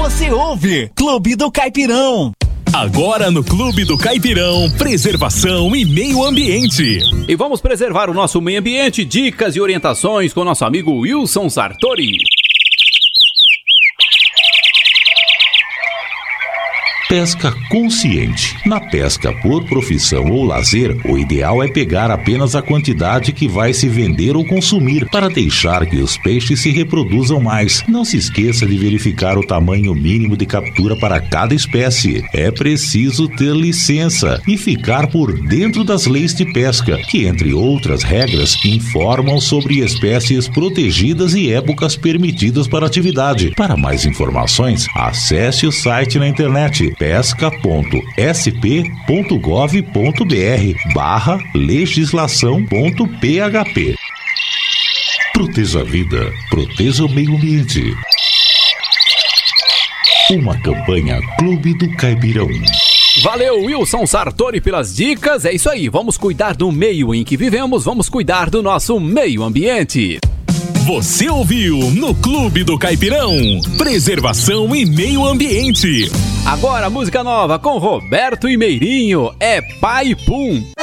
Você ouve Clube do Caipirão. Agora no Clube do Caipirão, preservação e meio ambiente. E vamos preservar o nosso meio ambiente, dicas e orientações com nosso amigo Wilson Sartori. Pesca consciente. Na pesca por profissão ou lazer, o ideal é pegar apenas a quantidade que vai se vender ou consumir, para deixar que os peixes se reproduzam mais. Não se esqueça de verificar o tamanho mínimo de captura para cada espécie. É preciso ter licença e ficar por dentro das leis de pesca, que, entre outras regras, informam sobre espécies protegidas e épocas permitidas para atividade. Para mais informações, acesse o site na internet pesca.sp.gov.br/legislação.php. Proteja a vida, proteja o meio ambiente. Uma campanha Clube do Caipirão. Valeu, Wilson Sartori, pelas dicas. É isso aí, vamos cuidar do meio em que vivemos, vamos cuidar do nosso meio ambiente. Você ouviu no Clube do Caipirão, preservação e meio ambiente. Agora música nova com Roberto e Meirinho, é Pai Pum.